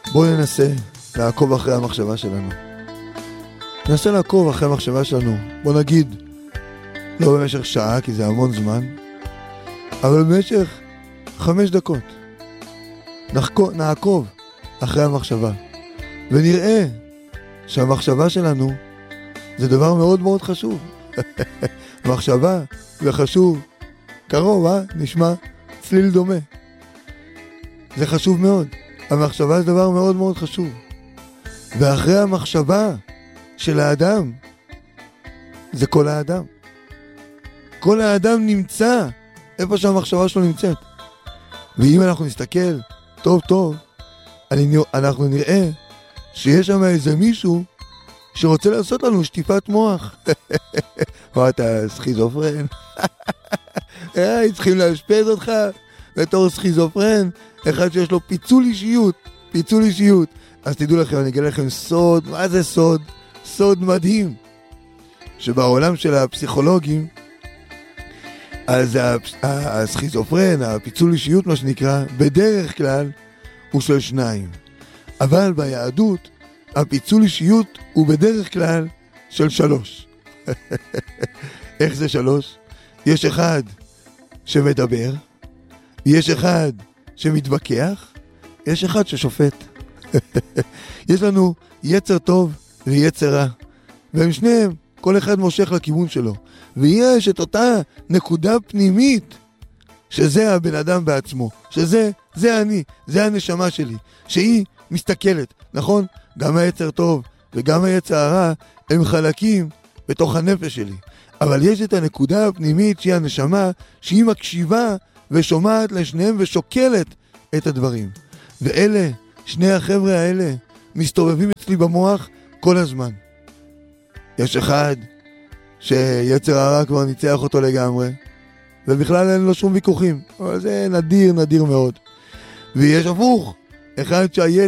בואו ננסה לעקוב אחרי המחשבה שלנו. ננסה לעקוב אחרי המחשבה שלנו. בואו נגיד, לא במשך שעה, כי זה המון זמן, אבל במשך 5 דקות. נעקוב אחרי המחשבה, ונראה שהמחשבה שלנו זה דבר מאוד מאוד חשוב. מחשבה וחשוב, קרוב, נשמע צליל דומה. זה חשוב מאוד. המחשבה זה דבר מאוד מאוד חשוב. ואחרי המחשבה של האדם, זה כל האדם. כל האדם נמצא איפה שהמחשבה שלו נמצאת. ואם אנחנו נסתכל טוב טוב, אנחנו נראה שיש שם איזה מישהו שרוצה לעשות לנו שטיפת מוח. או אתה סכיזופרן. צריכים להשפז אותך בתור סכיזופרן, אחד שיש לו פיצול אישיות. אז תדעו לכם, אני אגלה לכם סוד. מה זה סוד? סוד מדהים. שבעולם של הפסיכולוגים, אז הסכיזופרן, הפיצול אישיות מה שנקרא, בדרך כלל הוא של 2. אבל ביהדות, הפיצול אישיות הוא בדרך כלל של 3. איך זה 3? יש אחד שמדבר, יש אחד שמתווכח, יש אחד ששופט. יש לנו יצר טוב ויצר רע, והם שניהם, כל אחד מושך לכיוון שלו. ויש את אותה נקודה פנימית, שזה הבן אדם בעצמו, זה אני, זה הנשמה שלי, שהיא מסתכלת, נכון? גם היצר טוב וגם היצר הרע הם חלקים בתוך הנפש שלי. אבל יש את הנקודה הפנימית שהיא הנשמה, שהיא מקשיבה ושומעת לשניהם ושוקלת את הדברים. ואלה, שני החבר'ה האלה, מסתובבים אצלי במוח כל הזמן. יש אחד שיצר הרע כבר ניצח אותו לגמרי, ובכלל אין לו שום ויכוחים, אבל זה נדיר מאוד. ויש הפוך, אחד